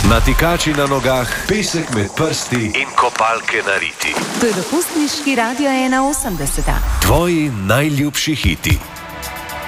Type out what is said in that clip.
Natikači na nogah, pesek med prsti in kopalke na riti. To je dopustniški Radio 81. Tvoji najljubši hiti.